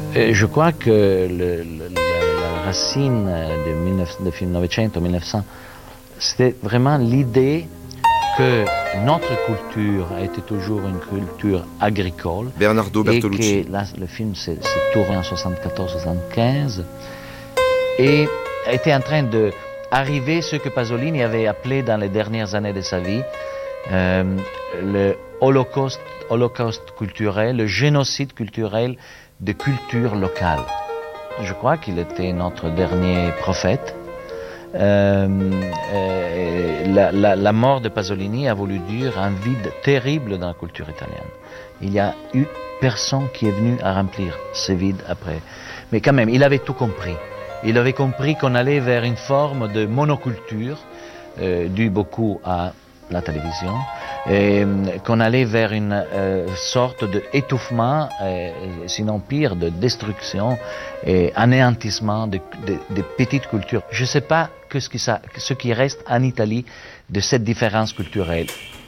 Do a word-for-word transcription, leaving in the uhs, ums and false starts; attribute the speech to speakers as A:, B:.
A: Et je crois que le, le, la, la racine de, mille neuf cents, c'était vraiment l'idée que notre culture a été toujours une culture agricole.
B: Bernardo Bertolucci.
A: Et que là, le film s'est tourné en soixante-quatorze soixante-quinze et était en train d'arriver ce que Pasolini avait appelé dans les dernières années de sa vie euh, le holocauste, holocauste culturel, le génocide culturel de culture locale. Je crois qu'il était notre dernier prophète. Euh, euh, la, la, la mort de Pasolini a voulu dire un vide terrible dans la culture italienne. Il n'y a eu personne qui est venu à remplir ce vide après. Mais quand même, il avait tout compris. Il avait compris qu'on allait vers une forme de monoculture, euh, due beaucoup à la télévision, et qu'on allait vers une euh, sorte d'étouffement, euh, sinon pire, de destruction et anéantissement de, de, de petites cultures. Je ne sais pas que ce, qui ça, ce qui reste en Italie de cette différence culturelle.